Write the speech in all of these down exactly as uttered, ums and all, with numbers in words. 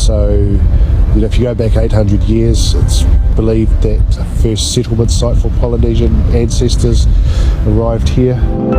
So, you know, if you go back eight hundred years, it's believed that the first settlement site for Polynesian ancestors arrived here.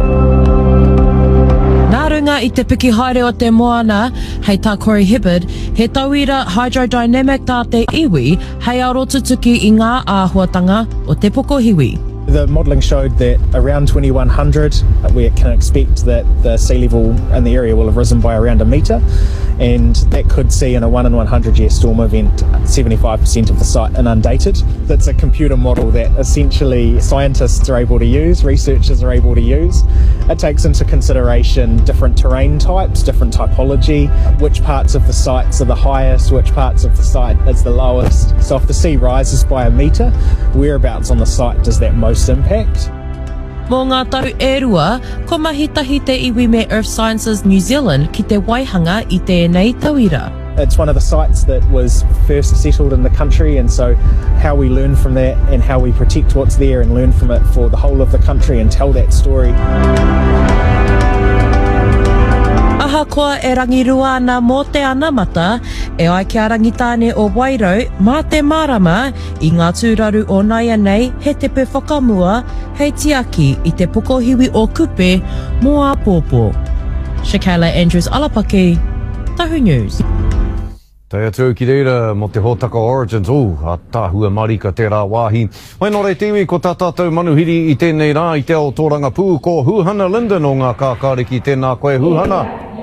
Nā runga I te piki haere o te moana, hei tā Corey Hibbard, he tauira hydrodynamic tā te iwi, hei aro tutuki I ngā āhuatanga o te pokohiwi. The modelling showed that around twenty-one hundred, we can expect that the sea level in the area will have risen by around a metre, and that could see in a one in one hundred year storm event seventy-five percent of the site inundated. That's a computer model that essentially scientists are able to use, researchers are able to use. It takes into consideration different terrain types, different typology, which parts of the sites are the highest, which parts of the site is the lowest. So if the sea rises by a metre, whereabouts on the site does that most impact? Mō ngā tau e rua, ko mahitahi te iwi me Earth Sciences New Zealand ki te waihanga I tēnei tauira. It's one of the sites that was first settled in the country, and so how we learn from that and how we protect what's there and learn from it for the whole of the country and tell that story. Aha koa e rangirua ana mō te anamata, e ai kia rangitāne o Wairau, mā te marama, I ngā tūraru o Naia nei, he te pe whakamua, hei tiaki I te pokohiwi o Kupe, mō a pōpō. Shakayla Andrews Alapaki, Tahu News. Tai atu ki reira mo te Hōtaka Origins, o, a tāhua marika te rā wāhi. Mai nō rei tiwi ko tā tātou manuhiri I tēnei rā I te ao tōranga pū, ko Huhana Linden o ngā kākāriki tēnā koe Huhana.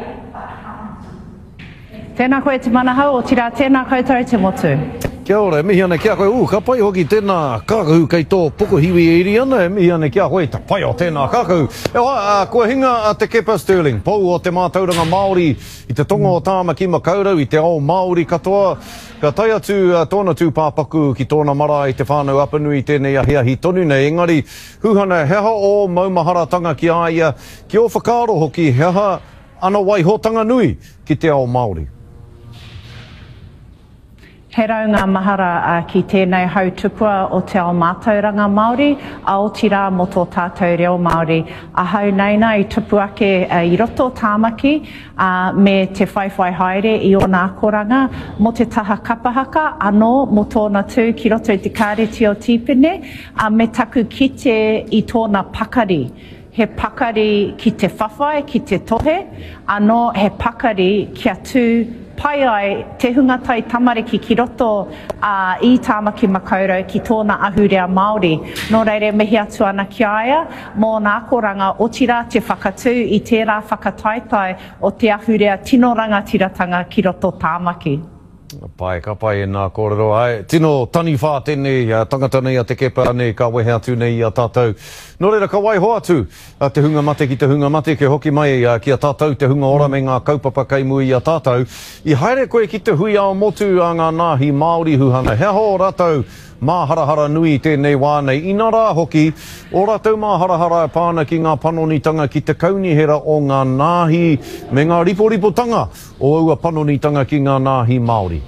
Tēnā koe te manahau o tira tēnā koutou te motu. Kia ora, mihi ana kia koe, u, ka pai hoki tēnā kākahu kei tō pokohiwi e iri ana, e mihi ana kia koe, ta pai o tēnā kākahu. E wā, uh, koe hinga a te Kepa Sterling, pou o te mātauranga Māori, I te tonga o Tāmaki Makaurau, I te ao Māori katoa, ka tai atu uh, tōna tūpāpaku ki tōna mara I te whānau apanui tēnei ahi ahi tonu nei, engari, Huhana, heha o maumaharatanga ki aia, ki o whakaaro hoki, heha ana waihotanga nui ki te ao Māori. He rau ngā mahara uh, ki tēnei hautupua o te ao mātauranga Māori, Aotearoa mo tō tātou reo Māori. A hau neina I tupu ake uh, I roto Tāmaki uh, me te whaiwhai haere I o nā koranga mo te taha kapahaka anō mo tōna tū ki roto I te kāreti o Tīpene, uh, me taku kite I tōna pakari. He pakari ki te whawhai, ki te tohe, anō he pakari kia tū pai ai te hungatai tamariki ki roto uh, I Tāmaki Makaurau ki tōna ahurea Māori. Nō reire mihi atu ana ki aia, mō nā koranga o tira te whakatū I tērā whakataitai o te ahurea tino rangatiratanga ki roto Tāmaki. Pai, ka pai e nā kōrero ai. Tino tani whā tēnei, uh, tangata nei a te kepa nei, ka wehe atu nei a tātou. Nō reira ka waiho atu, uh, te hunga mate ki te hunga mate, ke hoki mai uh, ki a tātou, te hunga ora me ngā kaupapa kaimui a tātou. I haere koe ki te hui ao motu a ngā nāhi Māori Huhana. Hea ho rātou māharahara nui tēnei wānei. I nā rā hoki, o rātou māharahara e pāna ki ngā panonitanga ki te kaunihera o ngā nāhi me ngā riporipotanga o aua panonitanga ki ngā nāhi Māori.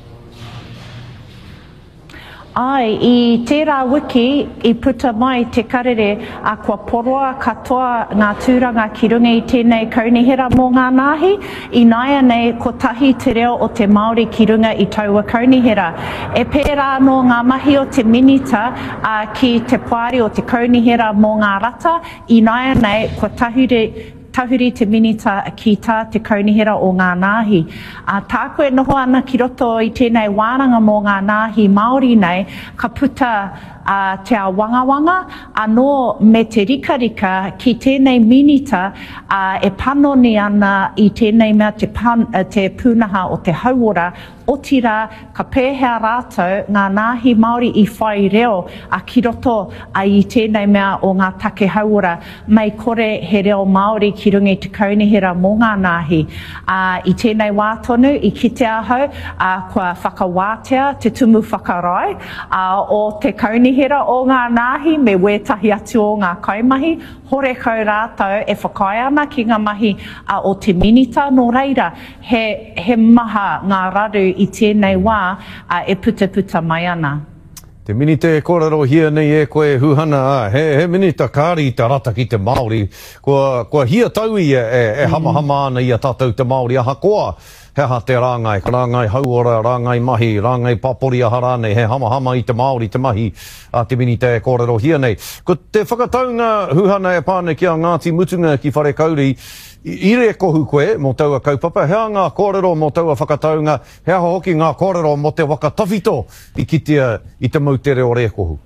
Ai, I tērā wiki, I puta mai te karere a kua poroa katoa ngā tūranga ki runga I tēnei kaunihera mō ngā nāhi, I naia nei ko tahi te reo o te Māori ki runga I taua kaunihera. E pērā no ngā mahi o te minita uh, ki te poari o te kaunihera mō ngā rata, I naia nei ko tahure tahuri te minita ki tā te kaunihera o ngā nāhi. Uh, tā koe noho ana ki roto I tēnei wānanga mō ngā nāhi Māori nei, ka puta uh, te a wangawanga, anō me te rikarika ki tēnei minita uh, e panoni ana I tēnei mea te, pan, uh, te pūnaha o te hauora, o tira ka pēhea rātou ngā nāhi Māori I whai reo a ki roto a I tēnei mea o ngā take hauora mai kore he reo Māori ki runga I te kaunihera mō ngā nāhi. Uh, I tēnei wā tonu, I kite ahau, uh, kua whakawātea te tumu whakarai uh, o te kaunihera o ngā nāhi me wētahi atu o ngā kaimahi, hore kau rātou e whakai ana ki ngā mahi uh, o te minita no reira, he, he maha ngā raru I tēnei wā uh, e puta puta mai ana. Te minite e kōrero hia nei e koe Huhana, he, he minita kāri I te rata ki te Māori, kua, kua hia tau ia e, e hama hama ana I a tātou te Māori, aha koa, he aha te rāngai, ka rāngai hauora, rāngai mahi, rāngai papori aha rānei, he hama hama i te Māori te mahi a te mini te kōrero hia nei. Ko te whakataunga huhana e pāne ki a Ngāti Mutunga ki Whare Kauri, I re kohu koe mō taua kaupapa, hea ngā kōrero mō taua whakataunga, hea hoki ngā kōrero mō te waka tawhito i kitea i te mautere o re kohu.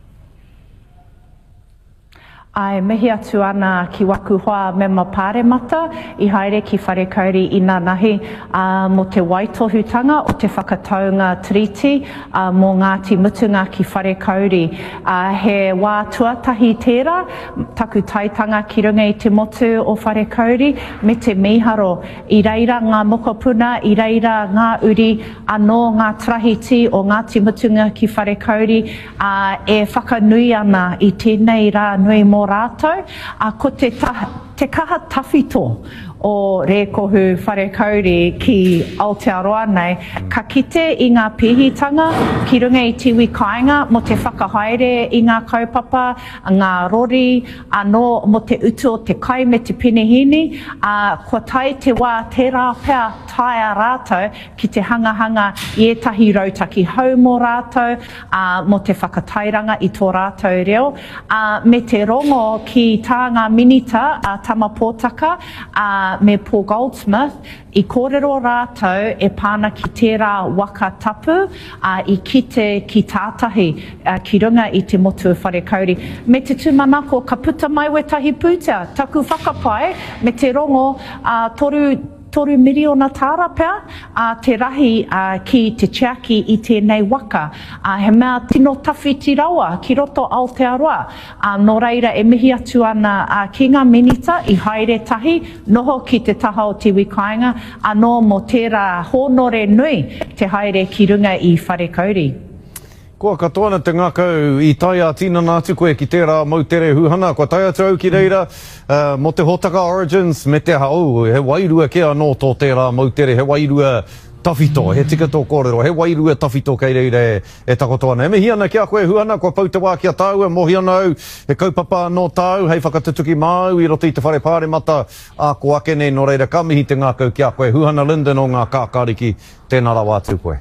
Ai mihi atu ana ki waku hoa me ma pāremata I haere ki Whare Kauri I nā nahi uh, mo te waitohutanga o te whakataunga tiriti uh, mō Ngāti Mutunga ki Whare Kauri. Uh, he wā tuatahi tērā, taku taitanga ki runga I te motu o Whare Kauri me te miharo. I reira ngā mokopuna, I reira ngā uri anō ngā trahiti o Ngāti Mutunga ki Whare Kauri uh, e whakanui ana I tēnei rā nui mō rātou, a ko te, ta, te kaha tawhito o re kohu Whare Kauri ki Aotearoa nei, ka kite I ngā pihitanga ki runga I tiwi kāinga mo te whakahaere I ngā kaupapa, ngā rori, anō mo te utu o te kai me te pinehini, a ko tai te wā tērā pēr tai a rātou ki te hangahanga I etahi rautaki hau mō rātou, a mo te whakatairanga I tō rātou reo, a me te rongo ki tā ngā minita a tama pōtaka, a me Paul Goldsmith, I kōrero rātou e pāna ki tērā waka tapu uh, I kite ki tātahi uh, ki runga I te motu Whare Kauri. Me te tūmanako ka puta mai wetahi pūtea, taku whakapai me te rongo uh, toru toru miriona tāra pēr, uh, te rahi uh, ki te chiaki I tēnei waka. Uh, he mea tino tawhi tiraua ki roto Aotearoa. Uh, nō reira e mihi atu ana uh, ki ngā minita I haere tahi, noho ki te taha o Tiwi Kāinga, anō mo tērā hōnore nui te haere ki runga I Whare Kauri. Kua katoana te ngakau I tai a tina nātu koe ki tērā mautere huhana. Kua tai atu au ki reira uh, mo te Hotaka Origins me te hau. He wairua ke anō tō tērā mautere, he wairua tawhito, he tika tō kōrero, he wairua tawhito kei reira e, e takotoana. E mihi ana ki a koe huhana, kua pau te wā ki a tāu, e mohi ana au, he kaupapa anō tāu, hei whakatutuki māu I roto I te whare pāremata a ko ake nei no reira ka mihi te ngakau ki a koe huhana Linden o ngā kākāriki, tēnā rawa atu koe.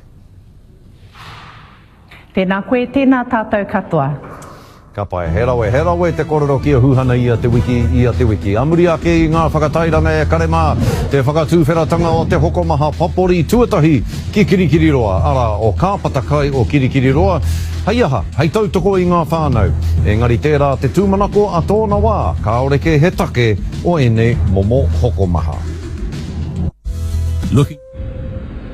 Tēnā koe, tēnā tātou katoa. Ka pai, he rawe, he rawe te kōrero ki a huhana I a te wiki, I a te wiki. Amuri ake I ngā whakatairanga e karema, te whakatūwheratanga o te hokomaha papori tuatahi ki Kirikiriroa, ara o kāpata kai o Kirikiriroa. Hei aha, hei tautoko I ngā whānau. Engari tērā te tūmanako a tōna wā, ka oreke he take o ene momo hokomaha. Looking